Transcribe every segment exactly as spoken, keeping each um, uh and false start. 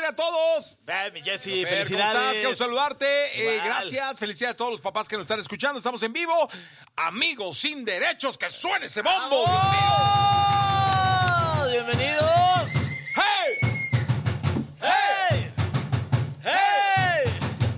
padre a todos. Eh, mi Jesse, Fer, felicidades. ¿cómo estás? Quiero saludarte. Eh, Igual. gracias. Felicidades a todos los papás que nos están escuchando. Estamos en vivo. Amigos sin derechos, que suene ese bombo. ¡Vamos! Bienvenidos. ¡Hey! ¡Hey! ¡Hey!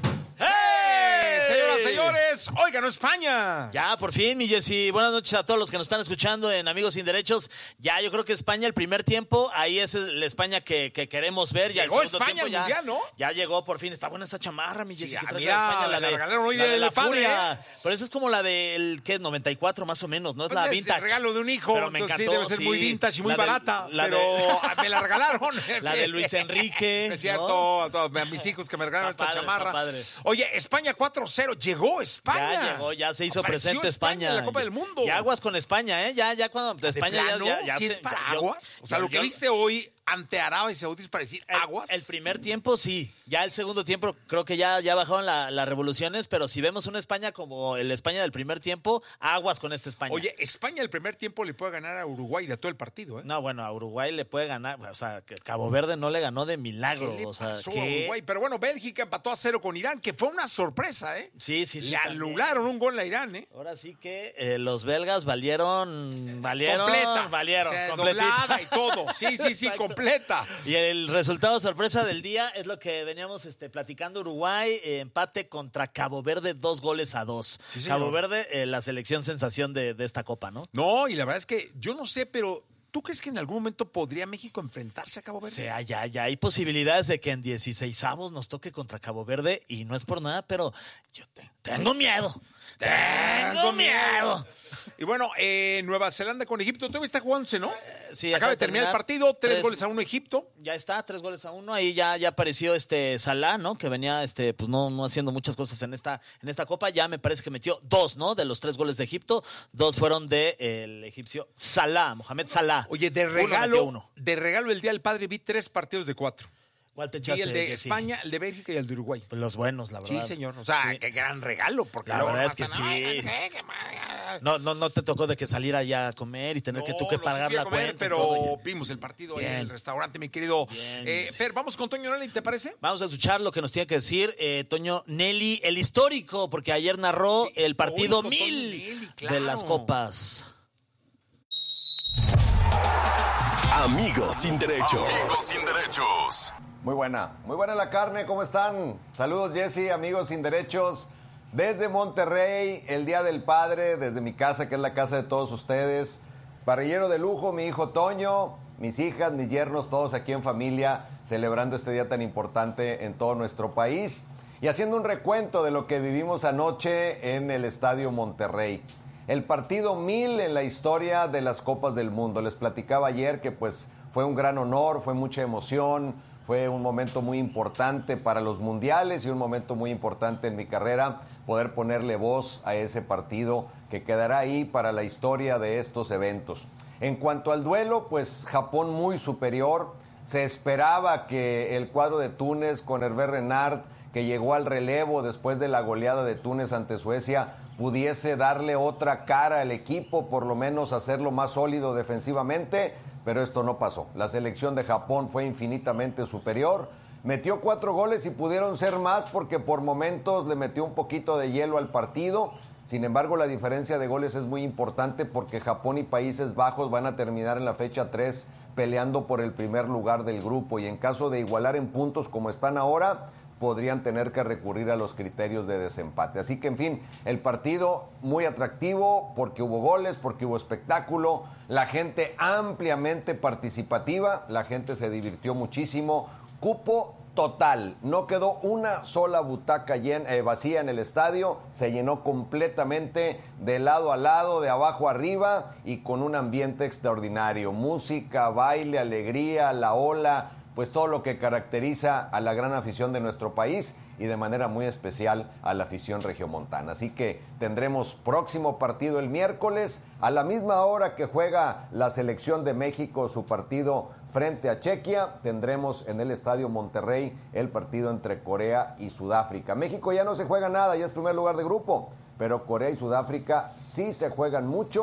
¡Hey! Señoras, señores, hoy ganó España. Ya, por fin, mi Jessy. Buenas noches a todos los que nos están escuchando en Amigos Sin Derechos. Ya, yo creo que España, el primer tiempo, ahí es la España que, que queremos ver. Ya Llegó el segundo España tiempo al ya, Mundial, ¿no? Ya llegó, por fin. Está buena esa chamarra, mi Jessy. Sí, que ah, trae mira, la España, la de, regalaron hoy la de del la padre, Furia. ¿eh? Pero esa es como la del, ¿qué? noventa y cuatro más o menos, ¿no? Es Pues la es vintage. el regalo de un hijo. Pero me Entonces, encantó, sí, debe ser sí. muy vintage y muy La del- barata. la pero de- me la regalaron. La de Luis Enrique. Es cierto, ¿no? a, todos, a mis hijos que me regalaron Está esta padre, chamarra. está padre. Oye, España cuatro cero. Llegó España. Ya llegó, ya se hizo Apareció presente España. en la Copa del Mundo. Y aguas con España, ¿eh? Ya, ya cuando ¿De España ya, plano? ya, ya ¿Sí se- es para ya- yo- aguas? O sea, yo- lo que yo- viste hoy ante Arabia Saudí es para decir El, aguas. el primer tiempo sí, ya el segundo tiempo creo que ya, ya bajaron la- las revoluciones, pero si vemos una España como el España del primer tiempo, aguas con esta España. Oye, España el primer tiempo le puede ganar a Uruguay de todo el partido, ¿eh? No, bueno, a Uruguay le puede ganar, o sea, que Cabo Verde no le ganó de milagro. ¿Qué le o sea, pasó ¿qué? a Uruguay? Pero bueno, Bélgica empató a cero con Irán, que fue una sorpresa, ¿eh? Sí, sí, sí. Le también. anularon un gol a Irán, ¿eh? Ahora sí que eh, los belgas valieron, valieron, Completa. valieron, O sea, completita. doblada y todo. Sí, sí, sí, Exacto. completa. Y el resultado sorpresa del día es lo que veníamos este, platicando. Uruguay, eh, empate contra Cabo Verde, dos goles a dos. Sí, señor. Cabo Verde, eh, la selección sensación de, de esta copa, ¿no? No, y la verdad es que yo no sé, pero ¿tú crees que en algún momento podría México enfrentarse a Cabo O Verde? sea, ya, ya hay posibilidades de que en dieciseisavos nos toque contra Cabo Verde y no es por nada, pero yo te- tengo miedo. Tengo miedo. Y bueno, eh, Nueva Zelanda con Egipto todavía está jugándose, ¿no? Sí, Acaba de terminar el partido, tres, Tres- goles a uno Egipto. Ya está, tres goles a uno. Ahí ya, ya apareció este Salah, ¿no? Que venía este, pues no, no haciendo muchas cosas en esta, en esta copa. Ya me parece que metió dos, ¿no? De los tres goles de Egipto. Dos fueron del de, el egipcio Salah, Mohamed Salah. Oye, de Uno metió regalo, uno. de regalo el Día del Padre vi tres partidos de cuatro. ¿Cuál te Vi echaste, el de Jessy? España, el de Bélgica y el de Uruguay. Pues los buenos, la verdad. Sí, señor. O sea, Sí. qué gran regalo. Porque La luego verdad nomás es que están, sí. "Ay, qué- qué mal". No, no, no te tocó de que salir allá a comer y tener que tú que No, no, sí pagar fui a la comer, cuenta. y pero todo. vimos el partido ahí en Bien. el restaurante, mi querido. Bien, Eh, sí. Fer, vamos con Toño Nelly, ¿te parece? Vamos a escuchar lo que nos tiene que decir eh, Toño Nelly, el histórico, porque ayer narró Sí, el partido histórico, Toño mil Nelly, claro. de las copas. Amigos sin derechos. Amigos sin derechos. Muy buena, muy buena la carne, ¿cómo están? Saludos Jesse, amigos sin derechos, desde Monterrey, el Día del Padre, desde mi casa, que es la casa de todos ustedes. Parrillero de lujo, mi hijo Toño, mis hijas, mis yernos, todos aquí en familia, celebrando este día tan importante en todo nuestro país. Y haciendo un recuento de lo que vivimos anoche en el Estadio Monterrey. El partido mil en la historia de las Copas del Mundo. Les platicaba ayer que pues fue un gran honor, fue mucha emoción, fue un momento muy importante para los mundiales y un momento muy importante en mi carrera poder ponerle voz a ese partido que quedará ahí para la historia de estos eventos. En cuanto al duelo, pues Japón muy superior. Se esperaba que el cuadro de Túnez con Hervé Renard, que llegó al relevo después de la goleada de Túnez ante Suecia, pudiese darle otra cara al equipo, por lo menos hacerlo más sólido defensivamente, pero esto no pasó. La selección de Japón fue infinitamente superior, metió cuatro goles y pudieron ser más porque por momentos le metió un poquito de hielo al partido. Sin embargo, la diferencia de goles es muy importante porque Japón y Países Bajos van a terminar en la fecha tres peleando por el primer lugar del grupo, y en caso de igualar en puntos como están ahora, podrían tener que recurrir a los criterios de desempate. Así que, en fin, el partido muy atractivo porque hubo goles, porque hubo espectáculo, la gente ampliamente participativa, la gente se divirtió muchísimo, cupo total, no quedó una sola butaca llena, eh, vacía en el estadio, se llenó completamente de lado a lado, de abajo a arriba y con un ambiente extraordinario, música, baile, alegría, la ola, pues todo lo que caracteriza a la gran afición de nuestro país y de manera muy especial a la afición regiomontana. Así que tendremos próximo partido el miércoles a la misma hora que juega la selección de México su partido frente a Chequia. Tendremos en el Estadio Monterrey el partido entre Corea y Sudáfrica. México ya no se juega nada, ya es primer lugar de grupo, pero Corea y Sudáfrica sí se juegan mucho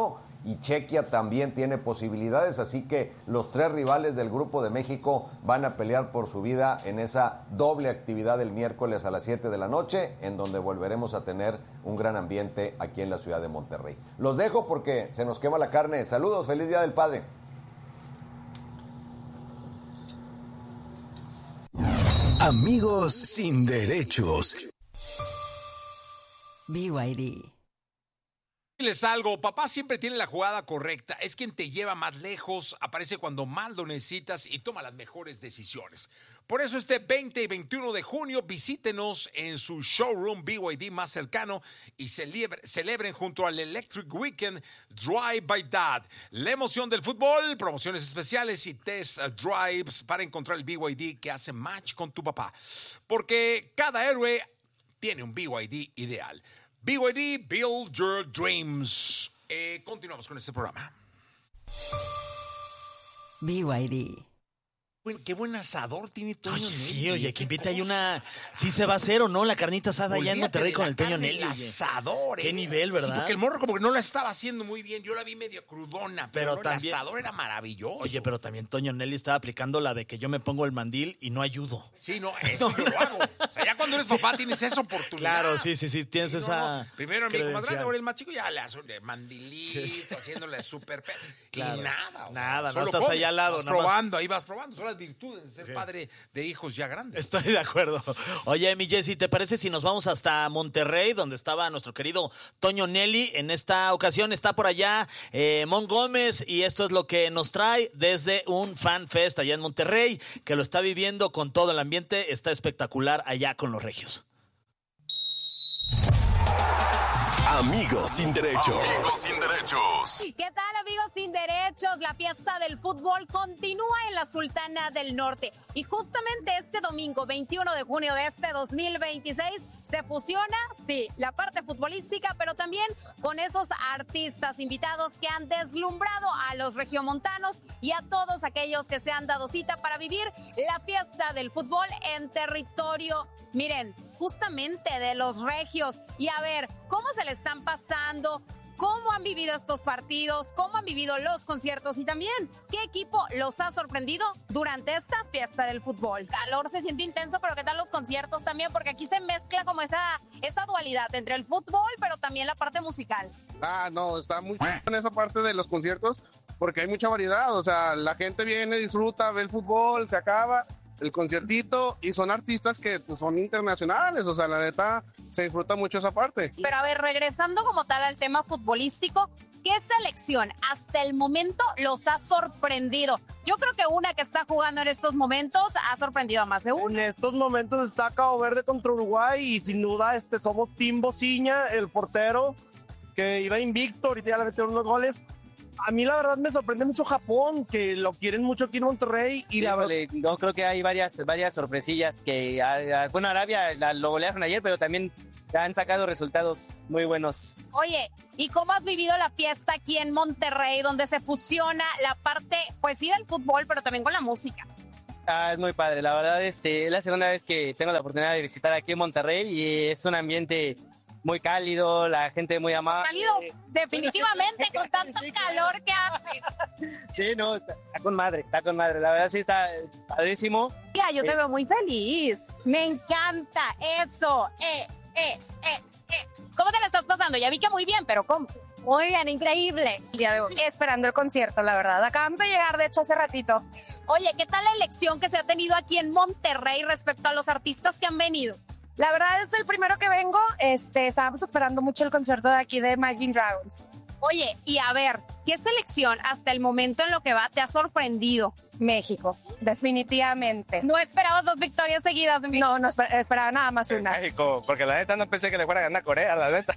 y Chequia también tiene posibilidades, así que los tres rivales del Grupo de México van a pelear por su vida en esa doble actividad el miércoles a las siete de la noche, en donde volveremos a tener un gran ambiente aquí en la ciudad de Monterrey. Los dejo porque se nos quema la carne. Saludos, feliz Día del Padre. Amigos sin derechos. B Y D. Diles algo, papá siempre tiene la jugada correcta, es quien te lleva más lejos, aparece cuando más lo necesitas y toma las mejores decisiones. Por eso este veinte y veintiuno de junio visítenos en su showroom B Y D más cercano y celebre, celebren junto al Electric Weekend Drive by Dad. La emoción del fútbol, promociones especiales y test drives para encontrar el B Y D que hace match con tu papá. Porque cada héroe tiene un B Y D ideal. B Y D, Build Your Dreams. Eh, continuamos con este programa. B Y D. Buen, qué buen asador tiene Toño Oye, Nelly. sí, oye, que invita ahí una... Sí se va a hacer o no la carnita asada allá en Monterrey con el Toño Nelly. El oye. asador, Qué eh. nivel, ¿verdad? Sí, porque el morro como que no la estaba haciendo muy bien. Yo la vi medio crudona, pero, Pero no, también- el asador era maravilloso. Oye, pero también Toño Nelly estaba aplicando la de que yo me pongo el mandil y no ayudo. Sí, no, eso yo lo hago. O sea, ya cuando eres papá tienes esa oportunidad. Claro, sí, sí, sí, tienes Sí, no, esa no. Primero mi credencial. comadre, ahora el más chico ya le hace de mandilito, Sí, sí. haciéndole súper... pe- Claro. Y nada. o sea, Nada, no solo estás comes, ahí al lado, Vas nada más. probando, ahí vas probando. Son las virtudes de ser padre de hijos ya grandes. Estoy de acuerdo. Oye, mi Jessy, ¿te parece si nos vamos hasta Monterrey, donde estaba nuestro querido Toño Nelly? En esta ocasión está por allá eh, Mon Gómez y esto es lo que nos trae desde un Fan Fest allá en Monterrey, que lo está viviendo con todo el ambiente. Está espectacular allá con los regios. Amigos sin derechos. Amigos sin derechos. ¿Qué tal, amigos sin derechos? La fiesta del fútbol continúa en la Sultana del Norte. Y justamente este domingo, veintiuno de junio de este dos mil veintiséis, se fusiona, sí, la parte futbolística, pero también con esos artistas invitados que han deslumbrado a los regiomontanos y a todos aquellos que se han dado cita para vivir la fiesta del fútbol en territorio, miren, justamente de los regios. Y a ver, ¿cómo se le están pasando? ¿Cómo han vivido estos partidos? ¿Cómo han vivido los conciertos? Y también, ¿qué equipo los ha sorprendido durante esta fiesta del fútbol? Calor se siente intenso, pero ¿qué tal los conciertos también? Porque aquí se mezcla como esa, esa dualidad entre el fútbol, pero también la parte musical. Ah, no, está muy en esa parte de los conciertos porque hay mucha variedad. O sea, la gente viene, disfruta, ve el fútbol, se acaba el conciertito y son artistas que pues, son internacionales. O sea, la neta, se disfruta mucho esa parte. Pero a ver, regresando como tal al tema futbolístico, ¿qué selección hasta el momento los ha sorprendido? Yo creo que una que está jugando en estos momentos ha sorprendido a más de En uno. estos momentos está Cabo Verde contra Uruguay y sin duda este, somos Tim Bociña, el portero que iba invicto, ahorita ya le metieron unos goles. A mí la verdad me sorprende mucho Japón, que lo quieren mucho aquí en Monterrey. Y Sí, la verdad, vale, no, creo que hay varias, varias sorpresillas que, a- a- bueno, Arabia la- lo golearon ayer, pero también han sacado resultados muy buenos. Oye, ¿y cómo has vivido la fiesta aquí en Monterrey, donde se fusiona la parte, pues sí, del fútbol, pero también con la música? Ah, es muy padre, la verdad, este, es la segunda vez que tengo la oportunidad de visitar aquí en Monterrey y es un ambiente muy cálido, la gente muy amable. Cálido, definitivamente, con tanto calor que hace. Sí, no, está, está con madre, está con madre, la verdad sí está padrísimo. Mira, yo te Eh. veo muy feliz. Me encanta eso. Eh, eh, eh, eh. ¿Cómo te la estás pasando? Ya vi que muy bien, pero ¿cómo? Muy bien, increíble. El día de hoy. Esperando el concierto, la verdad. Acabamos de llegar, de hecho, hace ratito. Oye, ¿qué tal la elección que se ha tenido aquí en Monterrey respecto a los artistas que han venido? La verdad es el primero que vengo. Este, estábamos esperando mucho el concierto de aquí de Imagine Dragons. Oye, y a ver, ¿qué selección hasta el momento en lo que va te ha sorprendido? México, definitivamente. ¿No esperabas dos victorias seguidas de México? No, no esper- esperaba nada más una. México, porque la neta no pensé que le fuera a ganar Corea, la neta.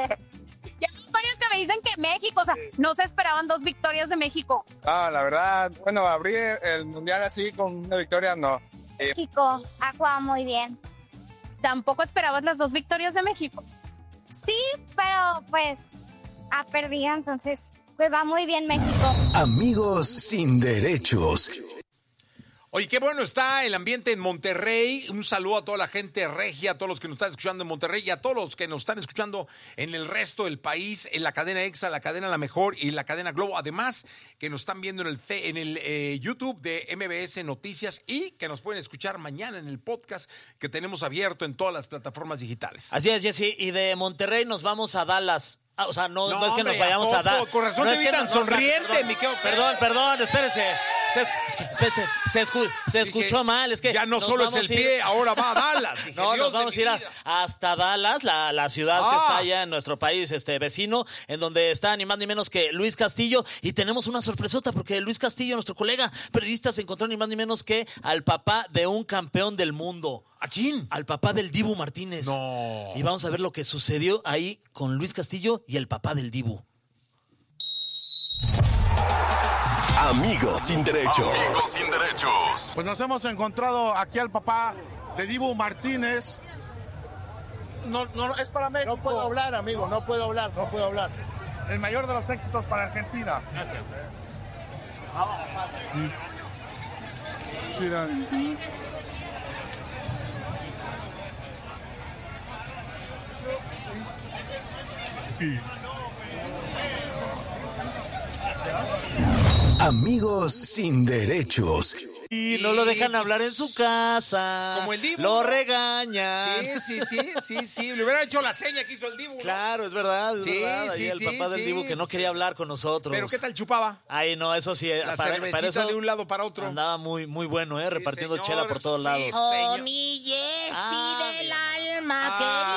Ya hay varios que me dicen que México, o sea, no se esperaban dos victorias de México. Ah, la verdad, bueno, abrir el mundial así con una victoria, no. México ha jugado muy bien. Tampoco esperabas las dos victorias de México. Sí, pero pues ha perdido, entonces pues va muy bien México. Amigos sin derechos. Oye, qué bueno está el ambiente en Monterrey. Un saludo a toda la gente regia, a todos los que nos están escuchando en Monterrey y a todos los que nos están escuchando en el resto del país, en la cadena Exa, la cadena La Mejor y la cadena Globo. Además, que nos están viendo en el, en el eh, YouTube de M B S Noticias y que nos pueden escuchar mañana en el podcast que tenemos abierto en todas las plataformas digitales. Así es, Jessy. Y de Monterrey nos vamos a Dallas. Ah, o sea, no, no, no es que hombre, nos vayamos a, a dar. Con razón no te es vi que tan no, sonriente, perdón, mi querido. Perdón, perdón, espérense. Se, espérense, se, escu, se escuchó Dije, mal. Es que ya no solo es el pie, ahora va a Dallas. Dije, no, Dios nos vamos de a ir mi a, vida. hasta Dallas, la, la ciudad Ah. que está allá en nuestro país este vecino, en donde está ni más ni menos que Luis Castillo. Y tenemos una sorpresota porque Luis Castillo, nuestro colega periodista, se encontró ni más ni menos que al papá de un campeón del mundo. ¿A quién? Al papá del Dibu Martínez. No. Y vamos a ver lo que sucedió ahí con Luis Castillo y el papá del Dibu. Amigos sin derechos. Amigos sin derechos. Pues nos hemos encontrado aquí al papá de Dibu Martínez. No, no, es para México. No puedo hablar, amigo, no puedo hablar, no puedo hablar. El mayor de los éxitos para Argentina. Gracias. Mira. Amigos sin derechos. Y no lo dejan hablar en su casa. Como el Dibu, Lo ¿no? regañan. Sí, sí, sí, sí, sí. Le hubiera hecho la seña que hizo el Dibu, ¿no? Claro, es verdad, es Sí, verdad. Ahí sí, el sí, papá del sí, Dibu que no sí. quería hablar con nosotros. Pero ¿qué tal chupaba? Ay, no, eso sí. La para, cervecita para eso de un lado para otro. andaba muy, muy bueno, ¿eh? Repartiendo señor, chela por todos sí, lados. señor. Oh, mi Jessie Ah, del mira. alma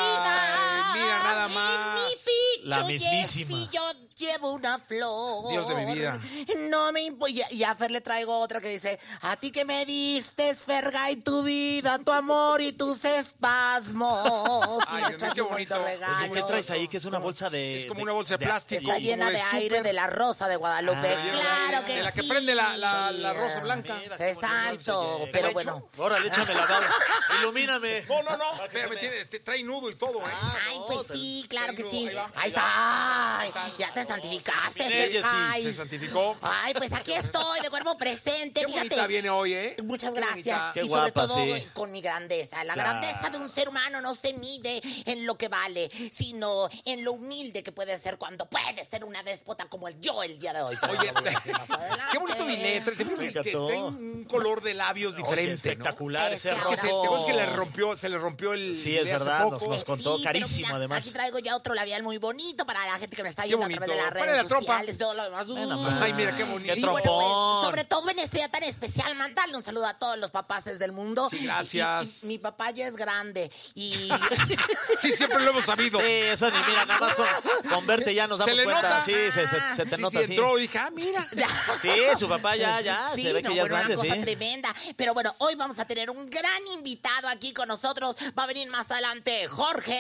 Ay, querida. mira nada más. Mi picho, La mismísima. Jessie, yo llevo una flor. Dios de mi vida. No me impo- y, y a Fer le traigo otra que dice: a ti que me diste, Fergay, tu vida, tu amor y tus espasmos. Ay, Y Dios les mío, traigo qué un bonito. bonito Oye, regalo. ¿qué traes ahí? Que es una bolsa de... Es como una bolsa de plástico. Está como llena de, súper. aire de la rosa de Guadalupe. Ah, claro que de la que sí. prende la, la, la rosa blanca. Mira, qué Exacto, bonito. pero ¿Hecho? bueno. Órale, échame la bala. Ilumíname. No, no, no. Para que Espérame, se me- tiene, este, trae nudo y todo, ¿eh? Ay, pues sí, claro que sí. Ahí va. Ahí está. Ay, ya te santificaste. Mire, Jessie, Ay. Se santificó. Ay, pues aquí estoy de cuerpo presente. Qué Fíjate. bonita viene hoy, ¿eh? Muchas Qué gracias. bonita. Qué y sobre guapa, todo sí. con mi grandeza. La Claro. grandeza de un ser humano no se mide en lo que vale, sino en lo humilde que puede ser cuando puede ser una déspota como el yo el día de hoy. Pero Oye, lo voy a decir más adelante. qué bonito dinero. Te fijas Me que encantó. trae un color de labios Oye, diferente, ¿no? espectacular ese Es que Es que se, rojo. te acuerdas que le rompió, se le rompió el Sí, es de hace verdad, poco. nos- nos contó. Sí, carísimo, pero mira, además. Aquí traigo ya otro labial muy bonito para la gente que me está Qué viendo a través de bonito. las Ponle redes la trompa. sociales, todo lo demás. Ven Uy. nomás. Ay, mira qué bonito. Qué Y bueno, pues, trompón. sobre todo en este día tan especial, mandarle un saludo a todos los papaces del mundo. Sí, gracias. Y- y- mi papá ya es grande y Sí, siempre lo hemos sabido. Sí, eso ni mira, nada más con, con verte ya nos Se damos le cuenta. nota. Sí, se, se, se te Sí, nota sí, así. entró y dije, ah, mira. Sí, su papá ya, ya, Sí, se ve no, que ya bueno, es grande, una cosa sí. tremenda. Pero bueno, hoy vamos a tener un gran invitado aquí con nosotros. Va a venir más adelante Jorge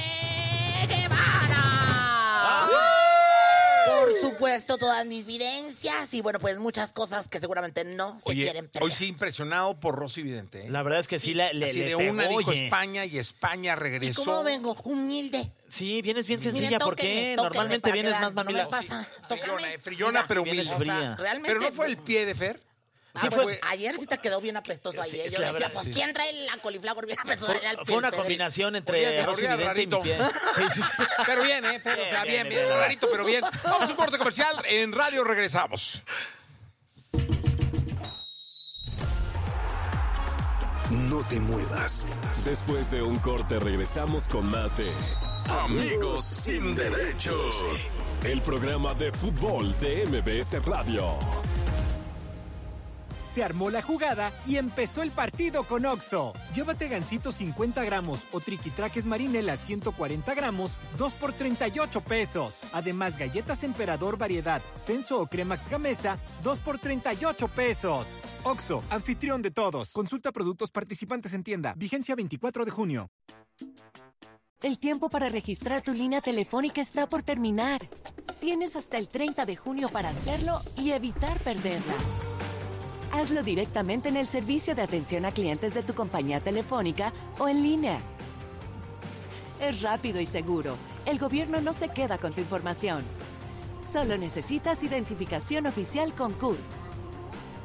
Guevara. Por supuesto, todas mis vivencias y bueno, pues muchas cosas que seguramente no se Oye, quieren perder. hoy sí impresionado por Rosy Vidente. ¿eh? La verdad es que sí, le, le, Así le de pegó, una dijo oye. España y España ¿Y regresó. cómo vengo? Humilde. Sí, vienes bien Miren, sencilla, ¿por tóquenme, qué? tóquenme Normalmente para que vienes vean, más mamila. No me pasa. Frillona, Tócame. eh, frillona, pero vienes humilde. fría. Realmente. Pero no fue el pie de Fer. Ah, Sí, bueno, fue- ayer sí te quedó bien apestoso Sí, ahí. es Yo la decía, verdad, pues, sí. ¿quién trae la coliflor bien apestosa? Era el Fue, fue una pie, pero- combinación Olía- entre Rosy olía Vidente y mi rarito. pie. Sí, sí, sí. Pero bien, ¿eh? Fer, o sea, Bien, bien, bien, bien. bien. Rarito, pero bien. Vamos a un corte comercial. En radio regresamos. No te muevas. Después de un corte regresamos con más de Amigos sin derechos. El programa de fútbol de M B S Radio. Se armó la jugada y empezó el partido con Oxxo. Llévate gansito cincuenta gramos o triquitraques marinela ciento cuarenta gramos, dos por treinta y ocho pesos. Además, galletas Emperador variedad, Senso o Cremax Gamesa, dos por treinta y ocho pesos. Oxxo, anfitrión de todos. Consulta productos participantes en tienda. Vigencia veinticuatro de junio. El tiempo para registrar tu línea telefónica está por terminar. Tienes hasta el treinta de junio para hacerlo y evitar perderla. Hazlo directamente en el servicio de atención a clientes de tu compañía telefónica o en línea. Es rápido y seguro. El gobierno no se queda con tu información. Solo necesitas identificación oficial con C U R.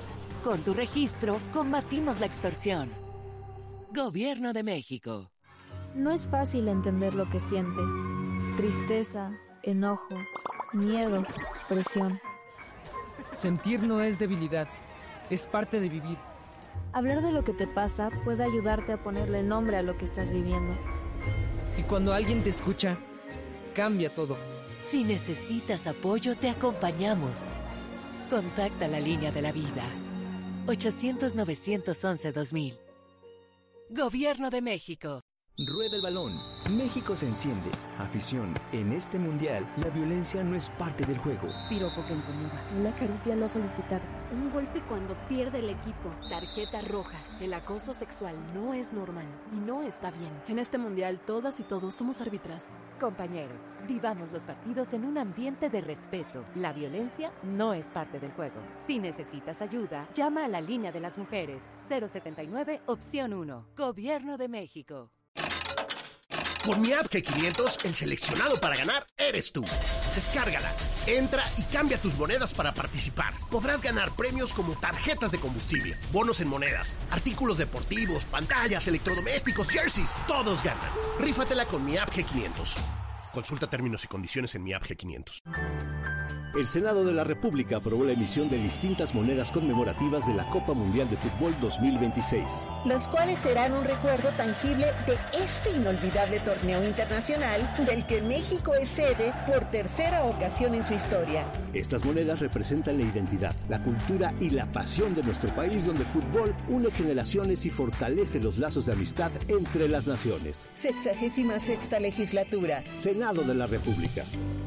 Con tu registro, combatimos la extorsión. Gobierno de México. No es fácil entender lo que sientes. Tristeza, enojo, miedo, presión. Sentir no es debilidad, es parte de vivir. Hablar de lo que te pasa puede ayudarte a ponerle nombre a lo que estás viviendo. Y cuando alguien te escucha, cambia todo. Si necesitas apoyo, te acompañamos. Contacta la línea de la vida. ochocientos, novecientos once, dos mil. Gobierno de México. Rueda el balón. México se enciende. Afición. En este mundial, la violencia no es parte del juego. Piropo que incomoda. Una caricia no solicitada. Un golpe cuando pierde el equipo. Tarjeta roja. El acoso sexual no es normal y no está bien. En este mundial, todas y todos somos árbitras. Compañeros, vivamos los partidos en un ambiente de respeto. La violencia no es parte del juego. Si necesitas ayuda, llama a la línea de las mujeres. cero setenta y nueve, opción uno. Gobierno de México. Con mi app G quinientos, el seleccionado para ganar eres tú. Descárgala, entra y cambia tus monedas para participar. Podrás ganar premios como tarjetas de combustible, bonos en monedas, artículos deportivos, pantallas, electrodomésticos, jerseys. Todos ganan. Rífatela con mi app G quinientos. Consulta términos y condiciones en mi app G quinientos. El Senado de la República aprobó la emisión de distintas monedas conmemorativas de la Copa Mundial de Fútbol dos mil veintiséis. Las cuales serán un recuerdo tangible de este inolvidable torneo internacional del que México es sede por tercera ocasión en su historia. Estas monedas representan la identidad, la cultura y la pasión de nuestro país, donde el fútbol une generaciones y fortalece los lazos de amistad entre las naciones. Sexagésima sexta legislatura. Senado de la República.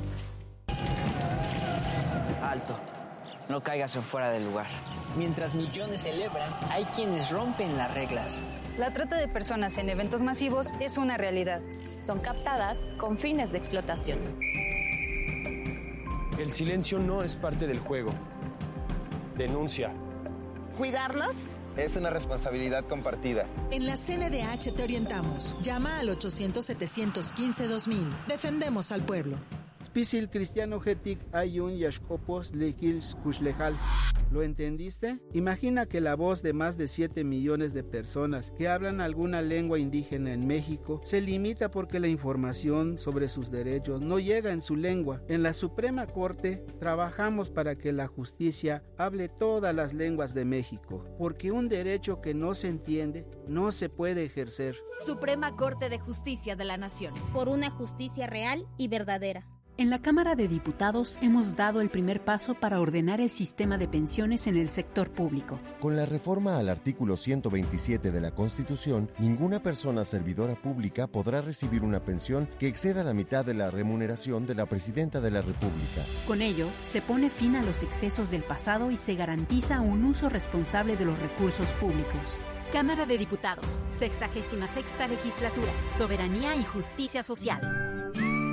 Alto, no caigas en fuera del lugar. Mientras millones celebran, hay quienes rompen las reglas. La trata de personas en eventos masivos es una realidad. Son captadas con fines de explotación. El silencio no es parte del juego. Denuncia. ¿Cuidarlos? Es una responsabilidad compartida. En la C N D H te orientamos. Llama al ochocientos, setecientos quince, dos mil. Defendemos al pueblo. Spisil cristiano getic ayun yashkopos lekils kushlejal. ¿Lo entendiste? Imagina que la voz de más de siete millones de personas que hablan alguna lengua indígena en México se limita porque la información sobre sus derechos no llega en su lengua. En la Suprema Corte trabajamos para que la justicia hable todas las lenguas de México, porque un derecho que no se entiende no se puede ejercer. Suprema Corte de Justicia de la Nación. Por una justicia real y verdadera. En la Cámara de Diputados hemos dado el primer paso para ordenar el sistema de pensiones en el sector público. Con la reforma al artículo ciento veintisiete de la Constitución, ninguna persona servidora pública podrá recibir una pensión que exceda la mitad de la remuneración de la Presidenta de la República. Con ello, se pone fin a los excesos del pasado y se garantiza un uso responsable de los recursos públicos. Cámara de Diputados, sexagésima sexta legislatura, soberanía y justicia social.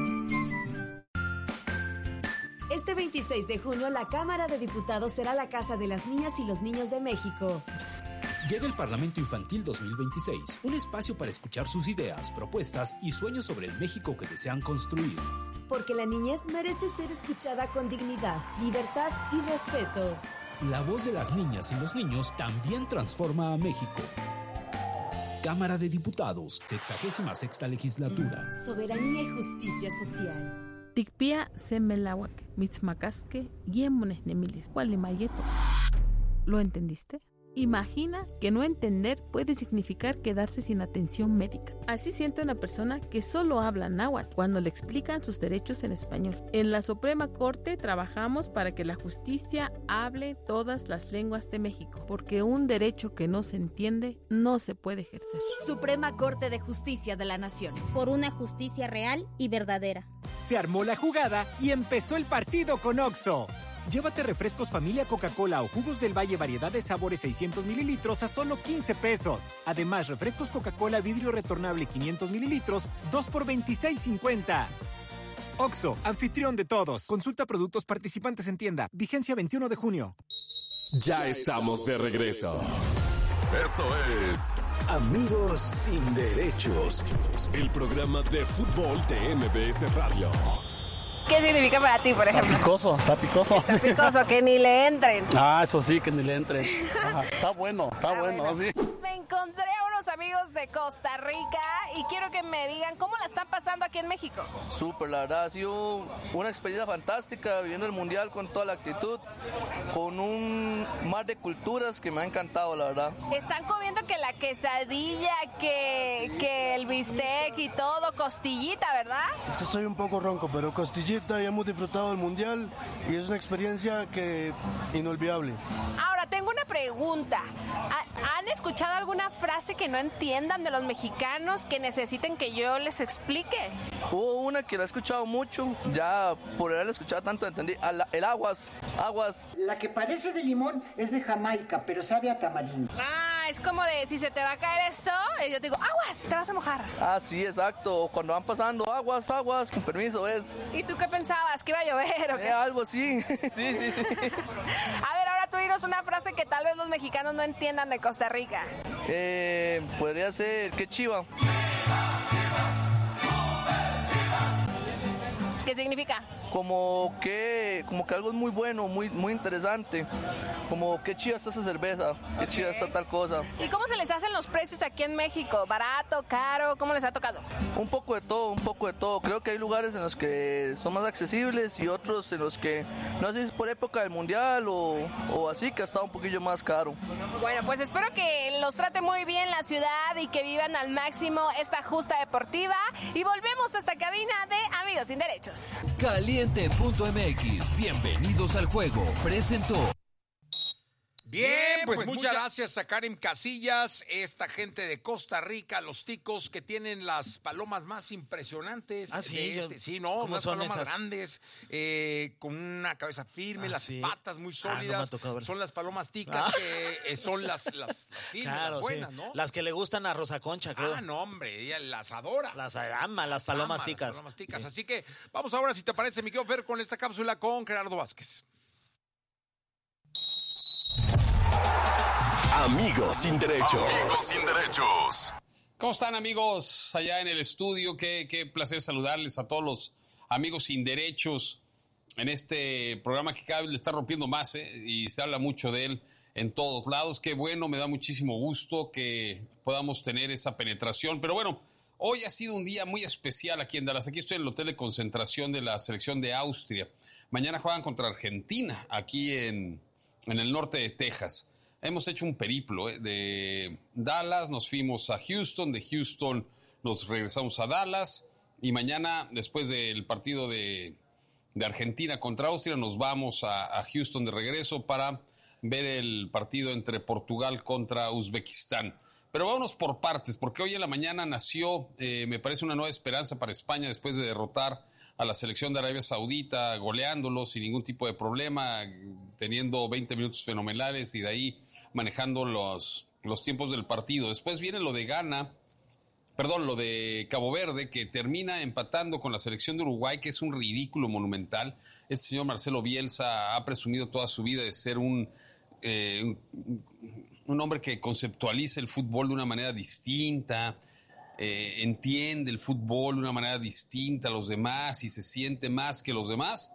Este veintiséis de junio, la Cámara de Diputados será la casa de las niñas y los niños de México. Llega el Parlamento Infantil dos mil veintiséis, un espacio para escuchar sus ideas, propuestas y sueños sobre el México que desean construir. Porque la niñez merece ser escuchada con dignidad, libertad y respeto. La voz de las niñas y los niños también transforma a México. Cámara de Diputados, sexagésima sexta legislatura. Soberanía y justicia social. Tikpia semelawak, mitzmacasque, yemones nemilis, gualimayeto. ¿Lo entendiste? Imagina que no entender puede significar quedarse sin atención médica. Así siente una persona que solo habla náhuatl cuando le explican sus derechos en español. En la Suprema Corte trabajamos para que la justicia hable todas las lenguas de México, porque un derecho que no se entiende no se puede ejercer. Suprema Corte de Justicia de la Nación. Por una justicia real y verdadera. Se armó la jugada y empezó el partido con Oxxo. Llévate refrescos familia Coca-Cola o jugos del Valle variedad de sabores seiscientos mililitros a solo quince pesos. Además, refrescos Coca-Cola vidrio retornable quinientos mililitros, dos por veintiséis cincuenta. Oxxo, anfitrión de todos. Consulta productos participantes en tienda. Vigencia veintiuno de junio. Ya estamos de regreso. Esto es Amigos sin Derechos, el programa de fútbol de M B S Radio. ¿Qué significa para ti, por ejemplo? Está picoso, está picoso. Está picoso, que ni le entren. Ah, eso sí, que ni le entren. Ajá, está bueno, está, está bueno, bueno, sí. Me encontré a unos amigos de Costa Rica y quiero que me digan cómo la están pasando aquí en México. Súper, la verdad, ha sido una experiencia fantástica, viviendo el Mundial con toda la actitud, con un mar de culturas que me ha encantado, la verdad. Están comiendo que la quesadilla, que, que el bistec y todo, costillita, ¿verdad? Es que estoy un poco ronco, pero costillita, ya hemos disfrutado del Mundial y es una experiencia que inolvidable. Ahora, tengo una pregunta. ¿Han escuchado alguna frase que no entiendan de los mexicanos que necesiten que yo les explique? Hubo una que la he escuchado mucho, ya por haberla escuchado tanto entendí, el aguas, aguas. La que parece de limón es de Jamaica, pero sabe a tamarindo. Ah, es como de si se te va a caer esto, y yo te digo, aguas, te vas a mojar. Ah, sí, exacto, cuando van pasando, aguas, aguas, con permiso es. ¿Y tú qué pensabas? ¿Que iba a llover o qué? Eh, algo así, sí, sí, sí. A ver, ahora tú dinos una frase que tal vez los mexicanos no entiendan de Costa Rica. Eh, podría ser, qué chiva. ¿Qué significa? Como que, como que algo es muy bueno, muy, muy interesante. Como qué chida está esa cerveza, qué okay. chida está tal cosa. ¿Y cómo se les hacen los precios aquí en México? ¿Barato, caro? ¿Cómo les ha tocado? Un poco de todo, un poco de todo. Creo que hay lugares en los que son más accesibles y otros en los que, no sé si es por época del Mundial o, o así, que ha estado un poquillo más caro. Bueno, pues espero que los trate muy bien la ciudad y que vivan al máximo esta justa deportiva. Y volvemos a esta cabina de Amigos Sin Derechos. Caliente punto m x, bienvenidos al juego, presentó. Bien, pues, pues muchas mucha... gracias a Karen Casillas, esta gente de Costa Rica, los ticos que tienen las palomas más impresionantes. Ah, sí, de este. Sí, no, unas palomas esas? grandes, eh, con una cabeza firme, ah, las sí. patas muy sólidas. Ah, no son las palomas ticas, ah. que eh, son las, las, las firmes, claro, las buenas, sí. ¿no? Las que le gustan a Rosa Concha, creo. Ah, no, hombre, ella las adora. Las ama, las palomas ama, ticas. Las palomas ticas. Sí. Así que vamos ahora, si te parece, mi querido Fer, con esta cápsula con Gerardo Vázquez. Amigos sin derechos. Amigos sin derechos. ¿Cómo están, amigos allá en el estudio? Qué, qué placer saludarles a todos los amigos sin derechos en este programa que cada vez le está rompiendo más, ¿eh? Y se habla mucho de él en todos lados. Qué bueno, me da muchísimo gusto que podamos tener esa penetración. Pero bueno, hoy ha sido un día muy especial aquí en Dallas. Aquí estoy en el hotel de concentración de la selección de Austria. Mañana juegan contra Argentina, aquí en, en el norte de Texas. Hemos hecho un periplo ¿eh? de Dallas, nos fuimos a Houston, de Houston nos regresamos a Dallas y mañana, después del partido de, de Argentina contra Austria, nos vamos a, a Houston de regreso para ver el partido entre Portugal contra Uzbekistán. Pero vámonos por partes, porque hoy en la mañana nació, eh, me parece, una nueva esperanza para España después de derrotar a la selección de Arabia Saudita, goleándolo sin ningún tipo de problema, teniendo veinte minutos fenomenales y de ahí manejando los, los tiempos del partido. Después viene lo de Ghana, perdón, lo de Cabo Verde, que termina empatando con la selección de Uruguay, que es un ridículo monumental. Este señor Marcelo Bielsa ha presumido toda su vida de ser un, eh, un, un hombre que conceptualiza el fútbol de una manera distinta, Eh, entiende el fútbol de una manera distinta a los demás y se siente más que los demás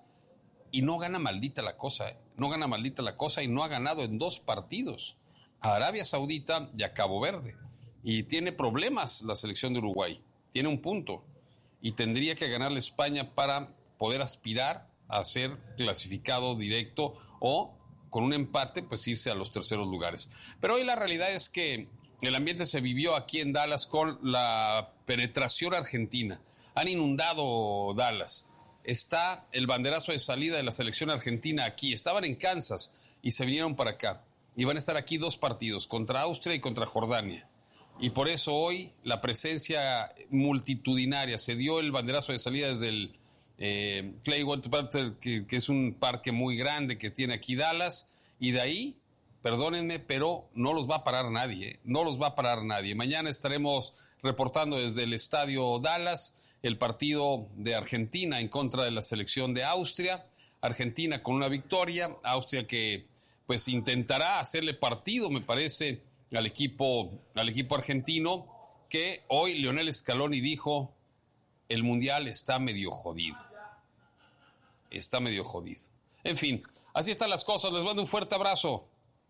y no gana maldita la cosa, ¿eh? no gana maldita la cosa y no ha ganado en dos partidos, a Arabia Saudita y a Cabo Verde, y tiene problemas la selección de Uruguay, tiene un punto y tendría que ganarle España para poder aspirar a ser clasificado directo o con un empate pues irse a los terceros lugares. Pero hoy la realidad es que el ambiente se vivió aquí en Dallas con la penetración argentina. Han inundado Dallas. Está el banderazo de salida de la selección argentina aquí. Estaban en Kansas y se vinieron para acá. Y van a estar aquí dos partidos, contra Austria y contra Jordania. Y por eso hoy la presencia multitudinaria. Se dio el banderazo de salida desde el eh, Clay Walter Parker, que, que es un parque muy grande que tiene aquí Dallas. Y de ahí, perdónenme, pero no los va a parar nadie, ¿eh? no los va a parar nadie. Mañana estaremos reportando desde el estadio Dallas el partido de Argentina en contra de la selección de Austria. Argentina con una victoria, Austria que pues intentará hacerle partido, me parece, al equipo, al equipo argentino, que hoy Lionel Scaloni dijo, el Mundial está medio jodido. está medio jodido. En fin, así están las cosas. Les mando un fuerte abrazo.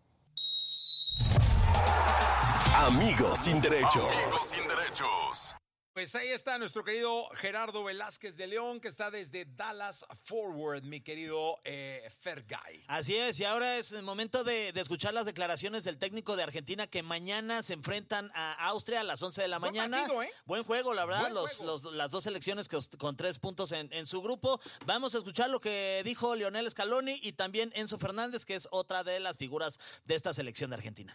Amigos sin derechos. Amigos sin derechos. Pues ahí está nuestro querido Gerardo Velázquez de León, que está desde Dallas Forward, mi querido eh, Fergay. Así es, y ahora es el momento de, de escuchar las declaraciones del técnico de Argentina, que mañana se enfrentan a Austria a las once de la Buen mañana. partido, ¿eh? Buen juego, la verdad, Buen los, juego. los, las dos selecciones que, con tres puntos en, en su grupo. Vamos a escuchar lo que dijo Lionel Scaloni y también Enzo Fernández, que es otra de las figuras de esta selección de Argentina.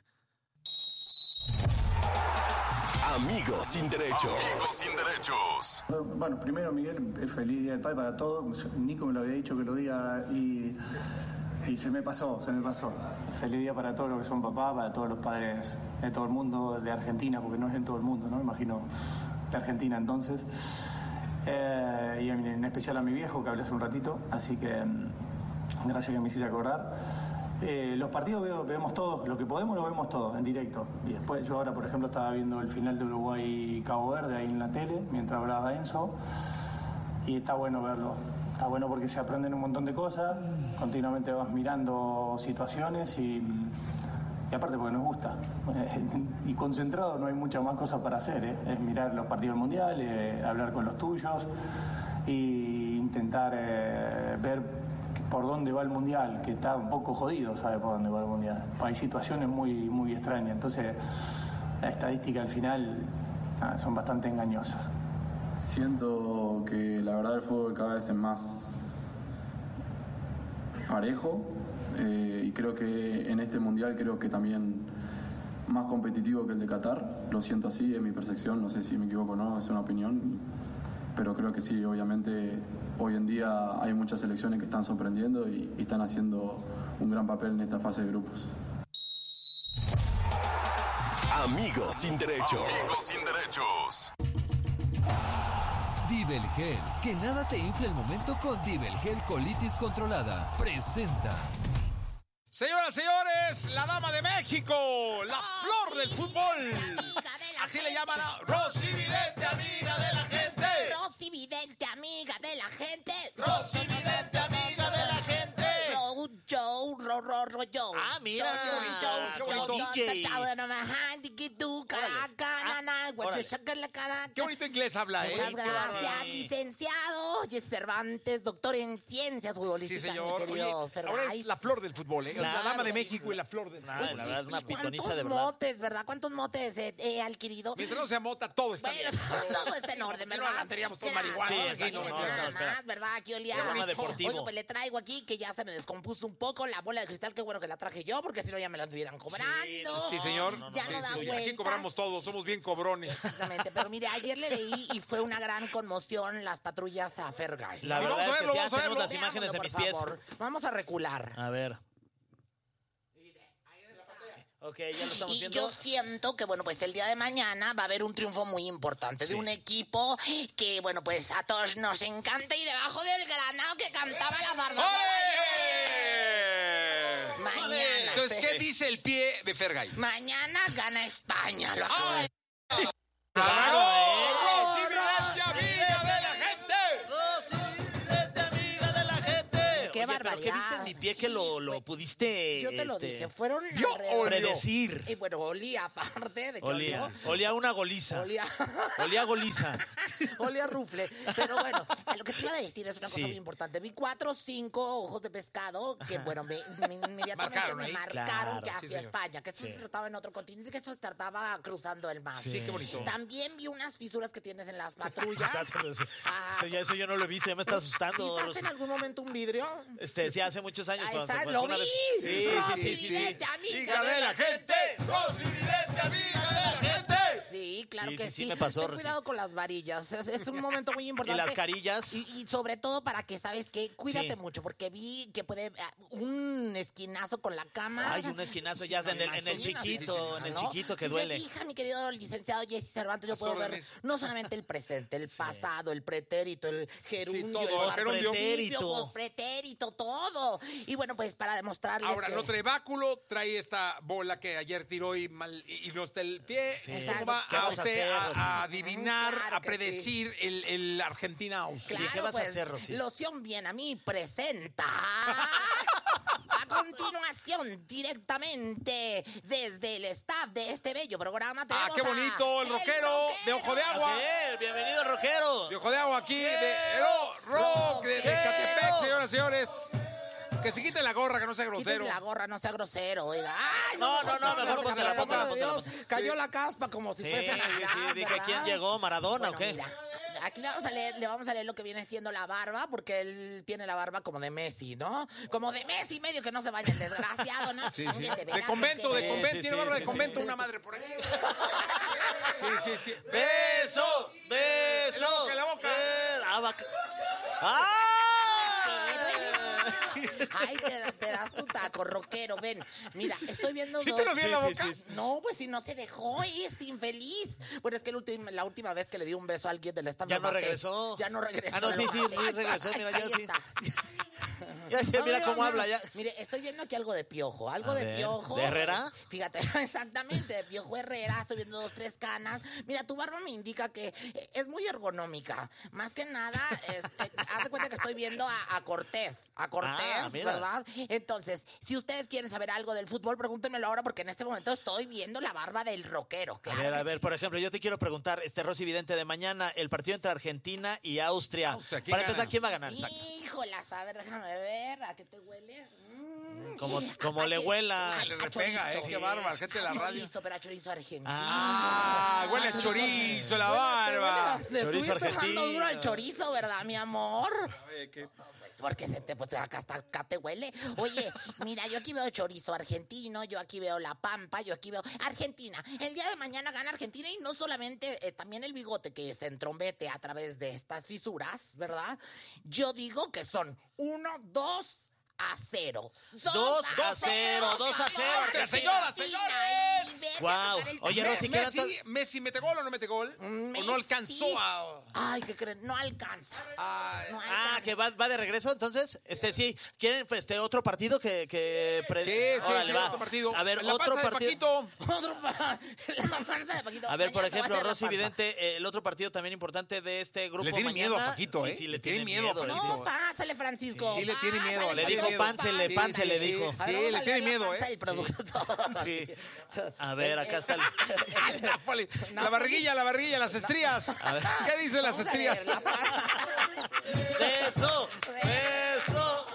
Amigos sin derechos. Amigos sin derechos. Bueno, primero, Miguel, feliz Día del Padre para todos. Nico me lo había dicho que lo diga y, y se me pasó, se me pasó. Feliz día para todos los que son papás, para todos los padres de todo el mundo, de Argentina, porque no es en todo el mundo, ¿no? Imagino de Argentina entonces. Eh, y en especial a mi viejo, que hablé hace un ratito, así que gracias que me hiciste acordar. Eh, los partidos veo, vemos todos, lo que podemos lo vemos todos en directo. Y después yo ahora, por ejemplo, estaba viendo el final de Uruguay-Cabo Verde ahí en la tele, mientras hablaba Enzo, y está bueno verlo. Está bueno porque se aprenden un montón de cosas, continuamente vas mirando situaciones y, y aparte porque nos gusta. Y concentrado no hay muchas más cosas para hacer, ¿eh? Es mirar los partidos del Mundial, eh, hablar con los tuyos e intentar eh, ver por dónde va el Mundial, que está un poco jodido, sabe por dónde va el Mundial. Hay situaciones muy, muy extrañas, entonces la estadística al final ah, son bastante engañosas. Siento que la verdad el fútbol cada vez es más parejo eh, y creo que en este Mundial creo que también más competitivo que el de Qatar. Lo siento así, es mi percepción, no sé si me equivoco o no, es una opinión, pero creo que sí, obviamente hoy en día hay muchas selecciones que están sorprendiendo y, y están haciendo un gran papel en esta fase de grupos. Amigos sin derechos. Amigos sin derechos. Divelgel, que nada te infle el momento con Divelgel Colitis Controlada. Presenta. Señoras, señores, la dama de México, la flor del fútbol. Así le llaman a Rosy Vidente, amiga de la gente. Rosy Vidente, amiga de la gente. Rosy Vidente, amiga de la gente. Ro, Joe, ro, ro, ro, Joe. Ah, mira. Joe, Qué bonito. Joe, Qué bonito inglés habla, ¿eh? Muchas gracias, licenciado Jesse Cervantes, doctor en ciencias futbolísticas, Sí, señor. mi querido Oye, Fergay. ahora es la flor del fútbol, ¿eh? Claro, la dama de sí. México y la flor del fútbol. Ah, la verdad es una pitoniza de ¿Cuántos verdad. motes, verdad? ¿Cuántos motes he, he adquirido? Mientras no sea mota, todo está Bueno, bien. todo está en orden, Si ¿verdad? no, andaríamos todos Claro, marihuana. sí, Sí, imagínese no, no, nada no, espera. más, ¿verdad? Aquí olía. Programa deportivo. Oye, pues le traigo aquí que ya se me descompuso un poco la bola de cristal. Qué bueno que la traje yo, porque si no ya me la estuvieran cobrando. Sí, señor. Ya Sí, no da sí, sí. vueltas. Aquí cobramos todos, somos bien cobrones. Exactamente, pero mire, ayer le leí y fue una gran conmoción las patrullas a Fergay. La Sí, verdad vamos a es que verlo, sí, vamos a tenemos verlo. las imágenes en Veámoslo, mis por pies. favor. Vamos a recular. A ver. Ok, ya lo estamos Y viendo. yo siento que, bueno, pues el día de mañana va a haber un triunfo muy importante Sí. de un equipo que, bueno, pues a todos nos encanta y debajo del granado que cantaba la zarzuela. Mañana. Entonces, ¿qué dice el pie de Fergay? Mañana gana España. Lo acabo de- ¡Claro! ¿eh? ¡Rosy Vidente, amiga de la gente! Rosy Vidente, amiga de la gente. ¡Qué Oye, barbaridad! ¿pero qué viste en mi pie que lo, lo pudiste Yo te lo este, dije, fueron ¿Vio alrededor- o predecir? Y bueno, olía aparte de que Olía, olió. olía una goliza. Olía. Olía goliza. Olía a rufle. Pero bueno, a lo que te iba a decir es una Sí. cosa muy importante. Vi cuatro o cinco ojos de pescado que, bueno, me, me- inmediatamente Marcaron me ahí. marcaron Claro, que sí, hacia señor. España, que esto Sí. se trataba en otro continente, que esto se trataba cruzando el mar. Sí, qué bonito. También vi unas fisuras que tienes en las patrullas. Ah, Eso, ya, eso yo no lo he visto, ya me está asustando. ¿Pisaste Rosy. en algún momento un vidrio? Este, sí, hace muchos años. Ah, cuando- esa- cuando lo una vi. vez- Sí, Rosy sí, sí, sí, sí. Vidente, amiga ¡Hija de la gente! ¡Rosy Vidente, amiga de la gente! Sí, claro Sí, que sí, sí. sí me pasó, Ten Rosy. cuidado con las varillas. Es, es un momento muy Y importante. las carillas. Y, y sobre todo para que, ¿sabes qué? Cuídate Sí. mucho, porque vi que puede ah, un esquinazo con la cama. Ay, un esquinazo ya en el, en el Imagínate, chiquito, en el ¿no? chiquito que Si duele. se fija, mi querido licenciado Jesse Cervantes, yo Las puedo ver órdenes. no solamente el presente, el pasado, el pretérito, el gerundio, todo, el el gerundio. participio, pospretérito, todo. Y bueno, pues para demostrarles Ahora, que... no trae báculo, trae esta bola que ayer tiró y, mal, y, y no está el pie. Exacto. ¿Cómo va ¿Qué a vamos a usted ayúdame hacer, a, Rosy? a adivinar, Claro a que predecir el, el Argentina-Austria. Claro, ¿qué vas a pues, hacer, Rosy? Loción Bien a mí presenta a continuación directamente desde el staff de este bello programa. Ah, tenemos qué bonito, a el rockero de Ojo de Agua. Ok, bienvenido, rockero. De Ojo de Agua aquí, de Ro- Rock, de, de Catepec, señoras y señores. Que se quiten la gorra, que no sea grosero. Quítese la gorra, no sea grosero, oiga. Ay, No, no, no, mejor póntela, por póntela, amor de póntela, Dios, póntela. Cayó Sí. la caspa como si Sí, fuese sí, Navidad, sí, dije, ¿verdad? ¿quién llegó? ¿Maradona Bueno, o qué? mira, aquí le vamos a leer, le vamos a leer lo que viene siendo la barba, porque él tiene la barba como de Messi, ¿no? Como de Messi medio que no se vaya el desgraciado, ¿no? Sí, sí. Aunque de De veras, convento, porque- de convento. sí, Tiene sí, barba de sí, convento, sí. una madre por aquí. Sí, sí, sí. ¡Beso! ¡Beso! En la boca, en la boca. Eh, ah, va- ¡Ah! Ay, te, te das tu taco, rockero, ven. Mira, estoy viendo ¿Sí dos... te lo di en la Sí, sí, boca? sí. No, pues si no se dejó, este infeliz. Bueno, es que el ultim- la última vez que le di un beso a alguien del staff... Ya me no maté. regresó. Ya no regresó. Ah, no, sí, lo sí, maté. sí, regresó, mira, ya Ahí sí. está. Ya, ya, mira No, cómo no, habla, no. ya. Mire, estoy viendo aquí algo de Piojo, algo A de ver, Piojo. ¿de Herrera? Fíjate, exactamente, de Piojo Herrera. Estoy viendo dos, tres canas. Mira, tu barba me indica que eh, es muy ergonómica. Más que nada, este, haz de cuenta que estoy viendo a, a Cortés. A Cortés, Ah, mira. ¿verdad? Entonces, si ustedes quieren saber algo del fútbol, pregúntenmelo ahora, porque en este momento estoy viendo la barba del rockero. A Claro ver, a que ver, por ejemplo, yo te quiero preguntar, este Rosy Vidente, de mañana, el partido entre Argentina y Austria. Austria, ¿quién Para gana? empezar, ¿quién va a ganar? Exacto. Híjolas, a ver, déjame ver. ¿A qué te huele? Mm. Como, como ¿A le qué? huela. Ah, le repega, ¿eh? chorizo. Qué bárbaro, gente de la A radio. chorizo, pero a chorizo argentino. Ah, huele a chorizo la barba. Le Chorizo estuviste dando argentino. duro al chorizo, ¿verdad, mi amor? Oye, ¿qué? Porque se te, pues acá, hasta acá te huele. Oye, mira, yo aquí veo chorizo argentino, yo aquí veo La Pampa, yo aquí veo Argentina. El día de mañana gana Argentina y no solamente, eh, también el bigote que se entrombete a través de estas fisuras, ¿verdad? Yo digo que son uno, dos a cero. Dos a cero, dos a cero, Argentina. Señoras, señores. Guau. Oye, Rosy, ¿qué era Messi, todo? ¿Messi mete gol o no mete gol? ¿O no alcanzó a...? Ay, ¿qué creen? No alcanza. Ay. No Ah, alcanza. que va, va de regreso, entonces, este sí, ¿quieren pues, este otro partido que, que pre- Sí, sí, Órale, sí, va. otro partido. A ver, La otro panza de partido. Paquito. Otro pa- la panza de Paquito. A ver, por Mañana te va a ejemplo, hacer la Rosy panza. Vidente, eh, el otro partido también importante de este grupo Le tiene mañana. miedo a Paquito, Sí, ¿eh? sí, le Le tiene tiene miedo a miedo. Paquito. No, pásale, Francisco. Sí, le tiene miedo. Pásale, Le dijo Paquito, pánsele, pásale. pánsele, sí, dijo. sí, A ver, le vamos a tiene leer la miedo, panza ¿eh? del productor. Sí. A ver, acá está el... Napoli. La barriguilla, la barriguilla, las estrías. ¿Qué dicen las Vamos a estrías? leer la panza. ¡Beso! ¡Beso!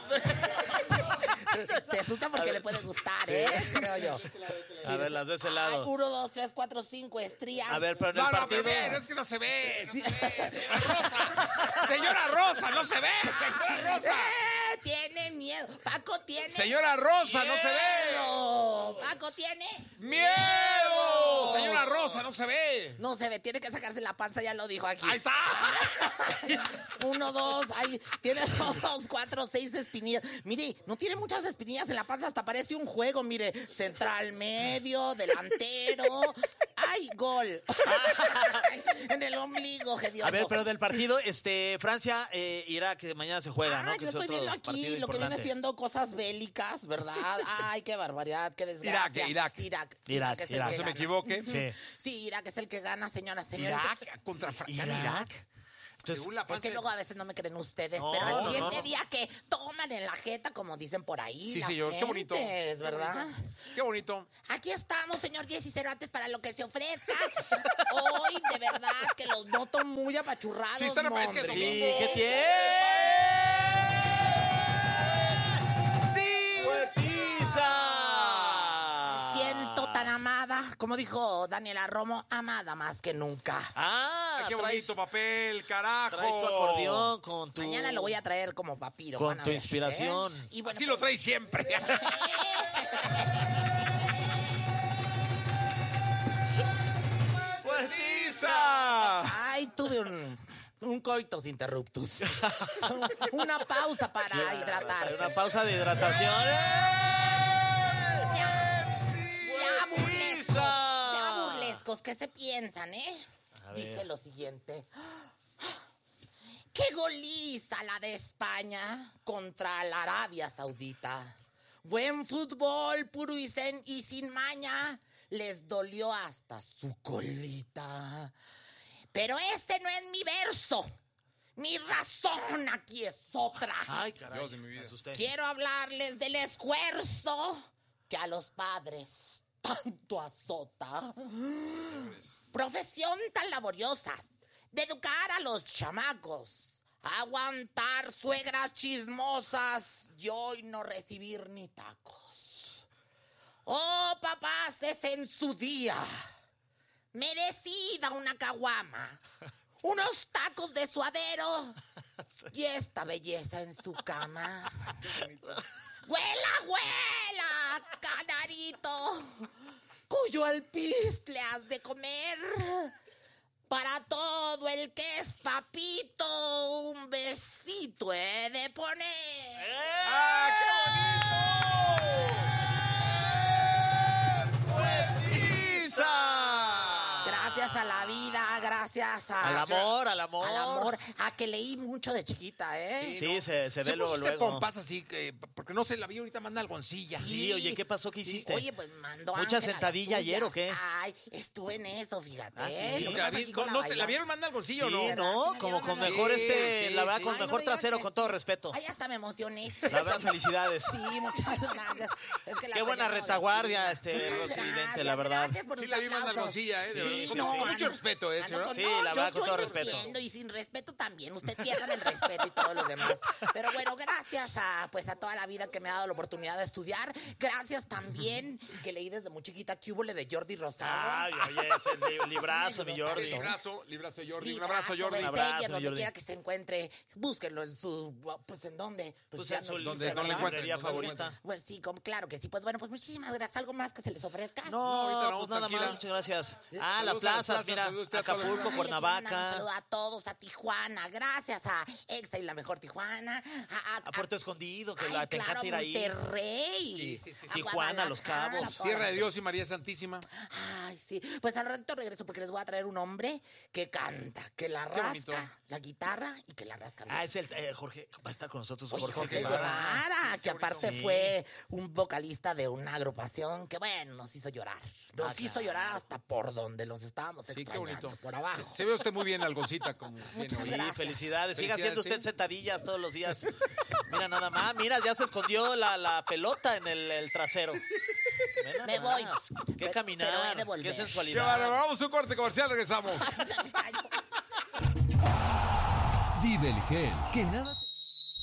Se asusta porque le puede gustar, ¿eh? Creo yo. A ver, las de ese Ay, lado. uno, dos, tres, cuatro, cinco estrías. A ver, pero en el No, no, partido... bebé, no es que no se ve. No se ve. Rosa. Señora Rosa, no se ve. Señora Rosa. ¡Eh! Tiene miedo. Paco tiene Señora Rosa, no se ve. miedo. Paco tiene ¡Miedo! Señora Rosa, no se ve. No se ve, tiene que sacarse la panza, ya lo dijo aquí. Ahí está. Uno, dos, ahí tiene dos, cuatro, seis espinillas. Mire, no tiene muchas espinillas en la panza, hasta parece un juego, mire. Central, medio, delantero. ¡Ay, gol! En el ombligo, hediondo. A ver, pero del partido, este, Francia, eh, Irak, que mañana se juega, Ah, ¿no? yo Que es estoy otro viendo aquí partido lo que importante. viene siendo cosas bélicas, ¿verdad? Ay, qué barbaridad, qué desgracia. Irak, Irak. Irak. Irak, es el Irak. que No se me gana. equivoque. Sí. Sí, Irak es el que gana, señoras, señores. Irak contra Francia. Irak. Entonces, Según la Es panza que de- luego a veces no me creen ustedes, No, pero no, el siguiente no. día que toman en la jeta, como dicen por ahí. Sí, las señor, qué bonito. gentes, ¿verdad? Qué bonito. Qué bonito. Aquí estamos, señor Jessy Cervantes, para lo que se ofrezca. Hoy, de verdad, que los noto muy apachurrados. Sí, están apa- es que hombre. sí, ¿qué tiene? ¡Huetiza! Siento tan amada, como dijo Daniela Romo, amada más que nunca. Ah, Ay, qué traes, bonito papel, carajo. traes tu acordeón con tu... Mañana lo voy a traer como papiro. Con van a tu ver, inspiración. ¿eh? Y bueno, Así lo pues, trae siempre. ¡Huetiza! Ay, tuve un, un coitus interruptus. Una pausa para hidratarse. Una pausa de hidratación. Ya burlescos, ¡Huetiza! ya burlescos, ¿qué se piensan, eh? A ver. Dice lo siguiente. ¡Qué goliza la de España contra la Arabia Saudita! Buen fútbol, puro y, sen- y sin maña. les dolió hasta su colita. Pero este no es mi verso. Mi razón aquí es otra. Ay, caray, Dios de mi vida. Asusté. Quiero hablarles del esfuerzo que a los padres tanto azota. Profesión tan laboriosa de educar a los chamacos, aguantar suegras chismosas y hoy no recibir ni tacos. Oh, papás, es en su día. Merecida una caguama, unos tacos de suadero y esta belleza en su cama. ¡Huela, huela, canarito! Cuyo alpiste has de comer. Para todo el que es papito, un besito he de poner. ¡Ah, qué bonito! ¡Bueniza! Gracias a la vida, gracias a... Al amor, al amor. Al amor. A que leí mucho de chiquita, ¿eh? Sí, ¿no? se, se ve luego, pusiste luego. pompas así, eh, porque no sé, la vi ahorita manda algoncilla. Sí, sí, oye, ¿qué pasó? ¿Qué hiciste? Oye, pues mandó ¿Mucha Ángela sentadilla las ayer o qué? Ay, estuve en eso, fíjate. Ah, sí. ¿eh? Lo que La pasa vi- aquí no, con no la sé, ¿la baila- vieron manda algoncillo Sí, o no? ¿no? Sí, Como sí, con sí, mejor, este, sí, la verdad, sí. con Ay, no mejor digan trasero, eso. con todo respeto. Ay, hasta me emocioné. La verdad, felicidades. Sí, muchas gracias. Es que la Qué buena tenemos retaguardia, descuidada. este, Muchas Rosy Vidente, gracias, la verdad. Gracias por Sí, sus la vi manda aplausos. algoncilla, ¿eh? Sí, Con- no, con mucho ando- respeto, ¿eh? ando ¿verdad? con Sí, todo, la yo- verdad, con yo todo respeto. entiendo, y sin respeto también. Usted pierda el respeto y todos los demás. Pero bueno, gracias a pues a toda la vida que me ha dado la oportunidad de estudiar. Gracias también que leí desde muy chiquita que hubo le de Jordi Rosado. Ay, oye, ese li- librazo, mi Jordi. Librazo, librazo Jordi. Un Librazo, abrazo, Jordi. Besteller, Un abrazo, donde Jordi. quiera que se encuentre, búsquenlo en su, pues en dónde, Pues ya en su existe, donde no le ¿verdad? encuentren, librería donde no le favorita. Pues sí, como- claro que sí. Pues bueno, pues muchísimas gracias. ¿Algo más que se les ofrezca? No, ahorita no, pues nada tranquila. más, muchas gracias. Ah, Saludos las a las plazas, plazas, mira, saludos a todas las Acapulco, plazas. Ay, les quiero mandar un Cuernavaca, saludo a todos, a Tijuana, gracias a Exa y la mejor Tijuana, a, a, a Puerto Escondido, que ay, la te claro, encanta ir ahí. Monterrey, Sí, sí, sí, sí. a Tijuana, Los Guadalajara, Cabos. toda Tierra la de Dios y María Santísima. Ay, sí. Pues al ratito regreso porque les voy a traer un hombre que canta, que la Qué bonito. rasca la guitarra y que la rasca. Ah, es el eh, Jorge, va a estar con nosotros Oye, Jorge, Jorge Guevara. Guevara, que aparte Sí. fue un vocalista de una agrupación que, bueno, nos hizo llorar. Nos Ah, hizo claro. llorar hasta por donde los estábamos Sí, qué extrañando, bonito. por abajo. Se ve usted muy bien, algoncita. Como Muchas Sí, gracias. felicidades. Siga Felicidades, haciendo usted sí. sentadillas todos los días. Mira nada más, mira, ya se escondió la, la pelota en el, el trasero. Ve nada Me voy. más. Qué Pero- pero he caminar, de volver. qué Qué sensualidad. bárbaro. Vamos a un corte comercial, regresamos. Divergel, que nada te...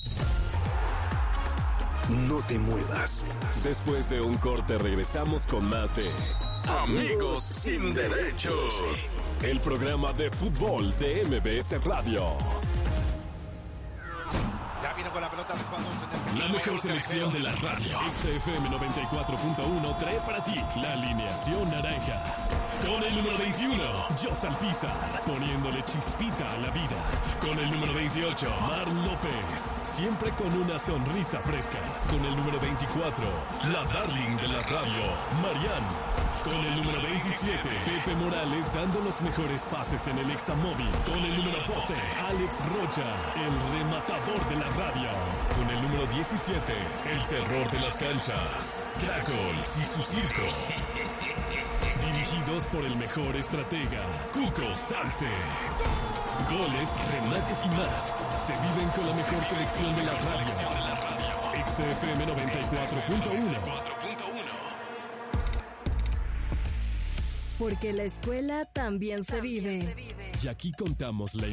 No te muevas. Después de un corte regresamos con más de Amigos sin Derechos. El programa de fútbol de M B S Radio. Ya vino con la pelota. La mejor selección de la radio. X F M noventa y cuatro punto uno trae para ti la alineación naranja. Con el número veintiuno, Jos Alpizar, poniéndole chispita a la vida. Con el número veintiocho, Mar López, siempre con una sonrisa fresca. Con el número veinticuatro, la darling de la radio, Marianne. Con el número veintisiete, Pepe Morales dando los mejores pases en el Examóvil. Con el número doce, Alex Rocha, el rematador de la radio. Con el número diecisiete, el terror de las canchas, Crackles y su circo. Dirigidos por el mejor estratega, Cuco Salce. Goles, remates y más se viven con la mejor selección de la radio. X F M noventa y cuatro punto uno. Porque la escuela también se vive. Y aquí contamos la